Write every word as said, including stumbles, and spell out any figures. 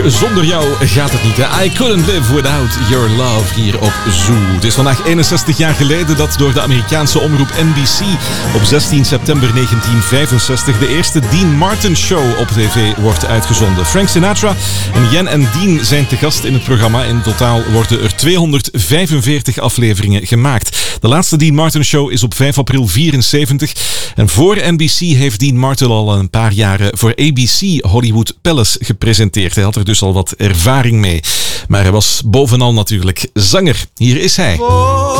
zonder jou gaat het niet. Hè? I couldn't live without your love hier op Zoo. Het is vandaag eenenzestig jaar geleden dat door de Amerikaanse omroep N B C op zestien september negentien vijfenzestig de eerste Dean Martin Show op tv wordt uitgezonden. Frank Sinatra en Jen en Dean zijn te gast in het programma. In totaal worden er tweehonderdvijfenveertig afleveringen gemaakt. De laatste Dean Martin Show is op vijf april vierenzeventig. En voor N B C heeft Dean Martin al een paar jaren voor A B C Hollywood Palace gepresenteerd. Hij had er dus al wat ervaring mee. Maar hij was bovenal natuurlijk zanger. Hier is hij.